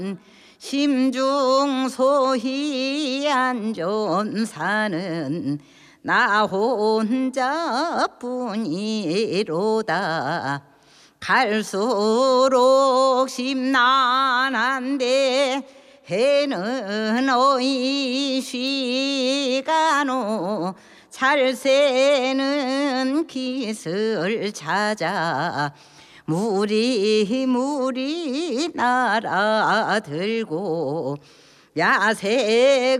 심중소희안전 사는 나 혼자뿐이로다. 갈수록 심란한데 해는 어이 쉬가노. 잘 새는 깃을 찾아 무리 날아들고 야색